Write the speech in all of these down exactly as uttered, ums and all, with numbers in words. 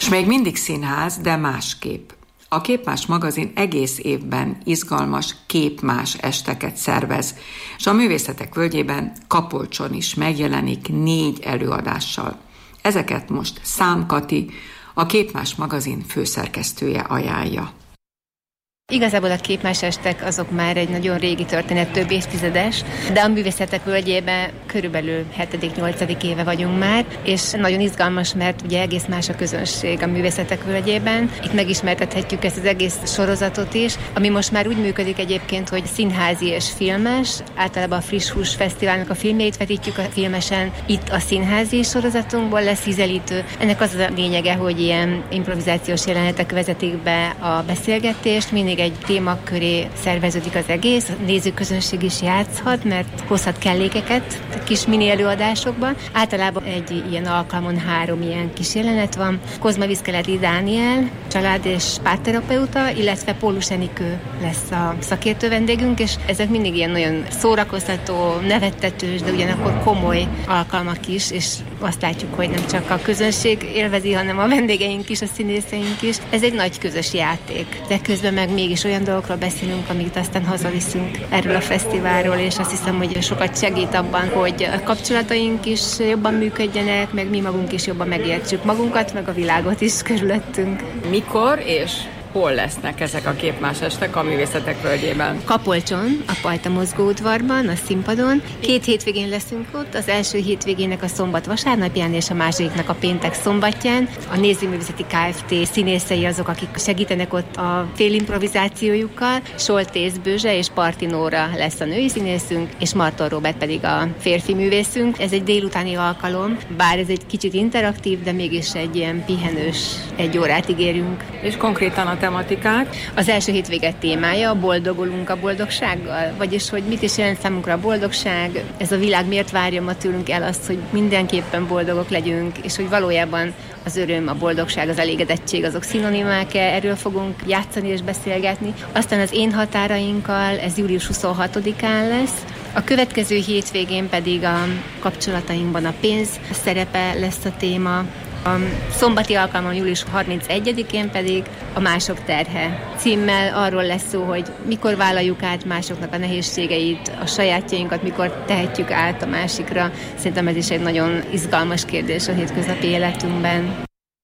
S még mindig színház, de másképp. A Képmás magazin egész évben izgalmas képmás esteket szervez, és a Művészetek Völgyében Kapolcson is megjelenik négy előadással. Ezeket most Szám Kati, a Képmás magazin főszerkesztője ajánlja. Igazából a képmás estek azok már egy nagyon régi történet, több évtizedes, de a Művészetek Völgyében körülbelül hetedik-nyolcadik éve vagyunk már, és nagyon izgalmas, mert ugye egész más a közönség a Művészetek Völgyében. Itt megismertethetjük ezt az egész sorozatot is, ami most már úgy működik egyébként, hogy színházi és filmes, általában a Friss Hús Fesztiválnak a filmjeit vetítjük a filmesen, itt a színházi sorozatunkból lesz ízelítő. Ennek az a lényege, hogy ilyen improvizációs jelenetek vezetik be a beszélgetést, mindig egy témak köré szerveződik az egész, a nézőközönség is játszhat, mert hozhat kellékeket kis mini előadásokban. Általában egy ilyen alkalmon három ilyen kis jelenet van. Kozma Viszkeleti Dániel, család- és párterapeuta, illetve Pólus Enikő lesz a szakértő vendégünk, és ezek mindig ilyen nagyon szórakoztató, nevettetős, de ugyanakkor komoly alkalmak is, és azt látjuk, hogy nem csak a közönség élvezi, hanem a vendégeink is, a színészeink is. Ez egy nagy közös játék, de közben meg mégis olyan dolgokról beszélünk, amit aztán hazaviszünk erről a fesztiválról, és azt hiszem, hogy sokat segít abban, hogy a kapcsolataink is jobban működjenek, meg mi magunk is jobban megértsük magunkat, meg a világot is körülöttünk. Mikor és hol lesznek ezek a képmás estek a Művészetek Völgyében? Kapolcson, a Pajta mozgóudvarban, a színpadon. Két hétvégén leszünk ott, az első hétvégének a szombat vasárnapján, és a másodiknak a péntek szombatján. A Nézőművészeti Kft. Színészei azok, akik segítenek ott a félimprovizációjukkal. Soltész Bőzse és Parti Nóra lesz a női színészünk, és Marton Róbert pedig a férfi művészünk. Ez egy délutáni alkalom, bár ez egy kicsit interaktív, de mégis egy ilyen pihenős egy órát ígérünk. És konkrétan a tematikák? Az első hétvége témája, boldogulunk a boldogsággal, vagyis hogy mit is jelent számunkra a boldogság, ez a világ miért várja ma tőlünk el azt, hogy mindenképpen boldogok legyünk, és hogy valójában az öröm, a boldogság, az elégedettség, azok szinonimák-e, erről fogunk játszani és beszélgetni. Aztán az én határainkkal, ez július huszonhatodikán lesz. A következő hétvégén pedig a kapcsolatainkban a pénz szerepe lesz a téma. A szombati alkalmon július harmincegyedikén pedig a Mások terhe címmel arról lesz szó, hogy mikor vállaljuk át másoknak a nehézségeit, a sajátjainkat mikor tehetjük át a másikra. Szerintem ez is egy nagyon izgalmas kérdés a hétköznapi életünkben.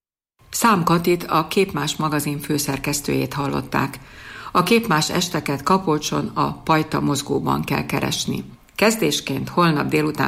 Szám Katit, a Képmás magazin főszerkesztőjét hallották. A képmás esteket Kapolcson, a Pajta mozgóban kell keresni. Kezdésként holnap délután